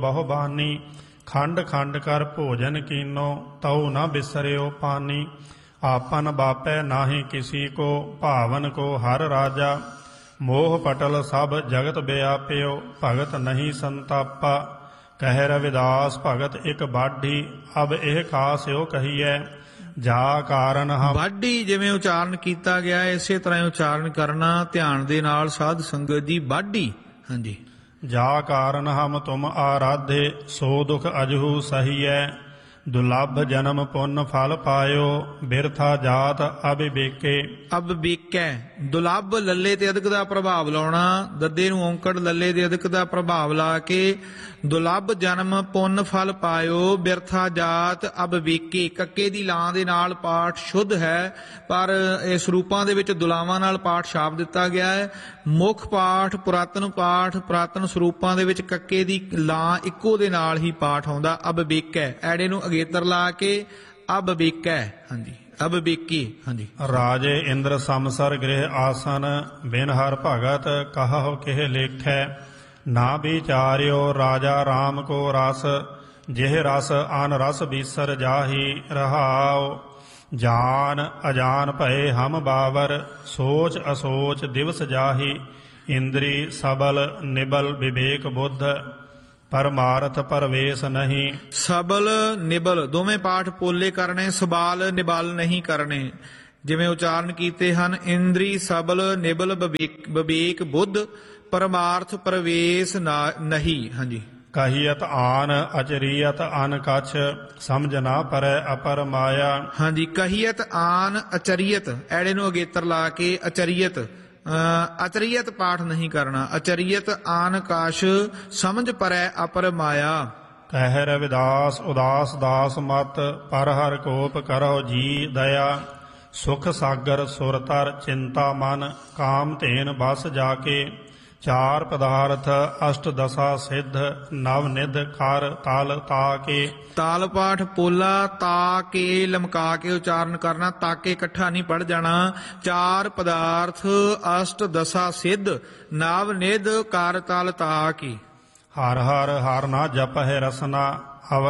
ਬਹੁ ਬਾਨੀ। खंड खंड कर भोजन कीनो, तऊ न बिसरियो पानी। आपन बापै नाहि किसी को, भावन को हर राजा। मोह पटल सब जगत व्याप्यो, भगत नहीं संतापा। कह रविदास भगत एक बाढ़ी, अब एह खास्यो कहिए। जा कारण हम ਬਾਢੀ ਜਿਵੇਂ ਉਚਾਰਨ ਕੀਤਾ ਗਿਆ ਹੈ, ਇਸੇ ਤਰ੍ਹਾਂ ਉਚਾਰਨ ਕਰਨਾ ਧਿਆਨ ਦੇ ਨਾਲ ਸਾਧ ਸੰਗਤ ਜੀ। ਬਾਢੀ, ਹਾਂਜੀ। जा कारण हम तुम आराधे, सो दुख अजहू सहिए। दुर्लभ जन्म पुण्य फल पायो, बिरथा जात अविवेके। ਅਬ ਵੇਕੈ, ਦੁਲੱਭ ਲੱਲੇ ਤੇ ਅਧਿਕ ਦਾ ਪ੍ਰਭਾਵ ਲਾਉਣਾ, ਦੱਦੇ ਨੂੰ ਔਂਕੜ ਲੱਲੇ ਦੇ ਅਧਿਕ ਦਾ ਪ੍ਰਭਾਵ ਲਾ ਕੇ ਦੁਲੱਭ ਜਨਮ ਪੁੰਨ ਫਲ ਪਾਇਓ, ਬਿਰਥਾ ਜਾਤ ਅਬ ਵੇਕੇ। ਕੱਕੇ ਦੀ ਲਾਂ ਦੇ ਨਾਲ ਪਾਠ ਸ਼ੁੱਧ ਹੈ, ਪਰ ਇਸ ਰੂਪਾਂ ਦੇ ਵਿੱਚ ਦੁਲਾਵਾਂ ਨਾਲ ਪਾਠ ਛਾਪ ਦਿੱਤਾ ਗਿਆ ਹੈ। ਮੁੱਖ ਪਾਠ ਪੁਰਾਤਨ ਸਰੂਪਾਂ ਦੇ ਵਿੱਚ ਕੱਕੇ ਦੀ ਲਾਂ ਇੱਕੋ ਦੇ ਨਾਲ ਹੀ ਪਾਠ ਆਉਂਦਾ। ਅਬ ਵੇਕੈ, ਐੜੇ ਨੂੰ ਅਗੇਤਰ ਲਾ ਕੇ ਅਬ ਵੇਕੈ, ਹਾਂਜੀ। ਅਬ ਵੇਕੀ, ਹਾਂਜੀ। राजे इंद्र समसर गृह आसन, बिन हर भगत कहु केह लेखै। ना विचार्यो राजा राम को रस, जेह रस आन रस बीसर जाही रहाओ। जान अजान भय हम बावर, सोच असोच दिवस जाही। इंद्री सबल निबल विवेक बुद्ध, परमार्थ परवेश नहीं। ਸਬਲ ਨਿਬਲ ਦੋਵੇਂ ਪਾਠ ਪੋਲੇ ਕਰਨੇ, ਸਬਾਲ ਨਿਬਲ ਨਹੀਂ ਕਰਨੇ। ਜਿਵੇਂ ਉਚਾਰਨ ਕੀਤੇ ਹਨ, ਇੰਦਰੀ ਸਬਲ ਨਿਬਲ ਵਿਵੇਕ ਬੁੱਧ, ਪਰਮਾਰਥ ਪ੍ਰਵੇਸ਼ ਨਹੀਂ, ਹਾਂਜੀ। कहियत आन अचरियत अन कछ, समझ ना परै अपर माया। ਹਾਂਜੀ, ਕਹੀਅਤ ਆਨ ਅਚਰੀਅਤ, ਐੜੇ ਨੂੰ ਅਗੇਤਰ ਲਾ ਕੇ ਅਚਰੀਅਤ, ਅਚਰੀਅਤ ਪਾਠ ਨਹੀਂ ਕਰਨਾ। ਅਚਰੀਅਤ ਆਨ ਕਾਸ਼, ਸਮਝ ਪਰੈ ਅਪਰ ਮਾਇਆ। कह रविदास उदास दास मत, पर हर कोप करो जी दया। सुख सागर सुर तर चिंता मन, काम धेन बस जाके। चार पदार्थ अष्ट दशा सिद्ध, नव निध कर तल ताके। ਤਾਲ ਪਾਠ ਪੋਲਾ, ਤਾ ਕੇ ਲਮਕਾ ਕੇ ਉਚਾਰਨ ਕਰਨਾ, ਤਾਕੇ ਇਕੱਠਾ ਨਹੀਂ ਪੜ ਜਾਣਾ। ਚਾਰ ਪਦਾਰਥ ਅਸ਼ਟ ਦਸ਼ਾ ਸਿੱਧ, ਨਵ ਨਿਧ ਕਰ ਤਲ ਤਾ ਕੀ। हर हर हर ना जप है रसना,